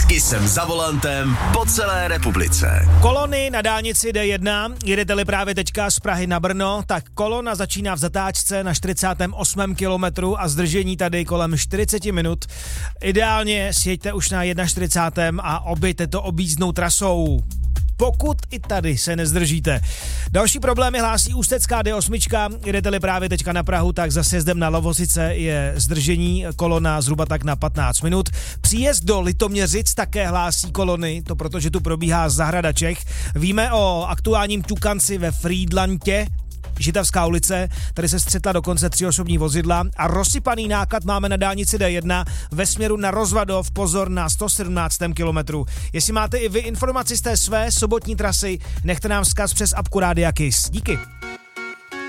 Jsem za volantem po celé republice. Kolony na dálnici D1, jedete-li právě teďka z Prahy na Brno, tak kolona začíná v zatáčce na 48. kilometru a zdržení tady kolem 40 minut. Ideálně sjeďte už na 41. a objďte to objízdnou trasou. Pokud i tady se nezdržíte. Další problémy hlásí ústecká D8, jedete-li právě teďka na Prahu, tak za sjezdem na Lovosice je zdržení, kolona zhruba tak na 15 minut. Příjezd do Litoměřic také hlásí kolony, to protože tu probíhá zahrada Čech. Víme o aktuálním ťukanci ve Frýdlantě, Žitavská ulice, tady se střetla dokonce 3 osobní vozidla a rozsypaný náklad máme na dálnici D1 ve směru na Rozvadov, pozor na 117. kilometru. Jestli máte i vy informaci z té své sobotní trasy, nechte nám vzkaz přes apku Rádia Kiss. Díky.